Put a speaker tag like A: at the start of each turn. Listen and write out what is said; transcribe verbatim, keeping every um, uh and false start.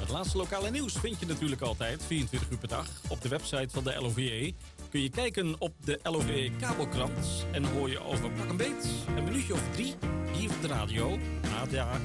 A: Het laatste lokale nieuws vind je natuurlijk altijd vierentwintig uur per dag op de website van de L O V E. Kun je kijken op de L O V E kabelkrant en hoor je over pak een beet, een minuutje of drie, hier op de radio. A D A